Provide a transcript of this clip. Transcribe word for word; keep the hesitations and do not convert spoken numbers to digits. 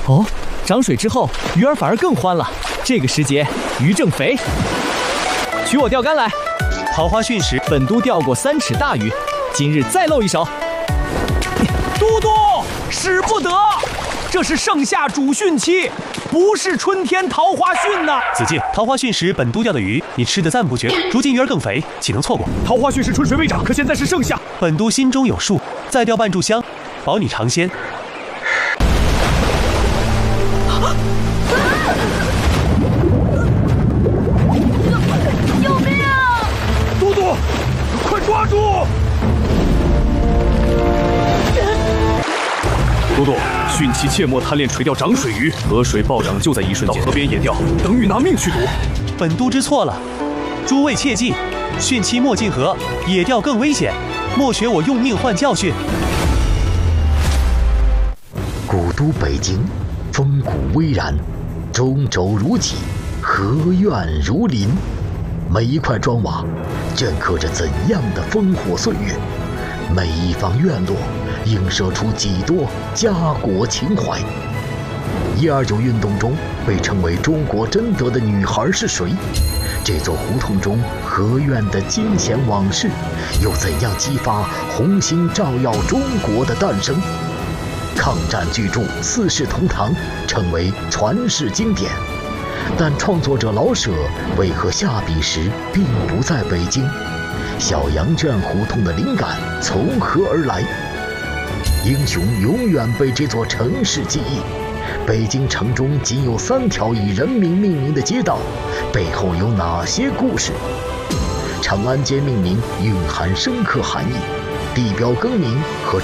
哦，涨水之后，鱼儿反而更欢了。这个时节，鱼正肥。取我钓竿来。桃花汛时，本都钓过三尺大鱼，今日再露一手。 都督，使不得，这是盛夏主汛期，不是春天桃花汛呐。 子敬，桃花汛时本都钓的鱼，你吃得赞不绝。如今鱼儿更肥，岂能错过？ 桃花汛时春水未涨，可现在是盛夏， 本都心中有数，再钓半炷香，保你尝鲜。 救命啊！ 都督，快抓住！都督，汛期切莫贪恋垂钓涨水鱼，河水暴涨就在一瞬间，到河边野钓，等于拿命去赌。 本都知错了，诸位切记，汛期莫进河，野钓更危险，莫学我用命换教训。 古都北京，风骨巍然，中轴如脊，河苑如林。每一块砖瓦，镌刻着怎样的烽火岁月？每一方院落，映射出几多家国情怀。一二九运动中被称为中国贞德的女孩是谁？这座胡同中河苑的惊险往事，又怎样激发红星照耀中国的诞生？抗战巨著《四世同堂》成为传世经典，但创作者老舍为何下笔时并不在北京？小羊圈胡同的灵感从何而来？英雄永远被这座城市记忆。北京城中仅有三条以人名命名的街道，背后有哪些故事？长安街命名蕴含深刻含义，地标更名和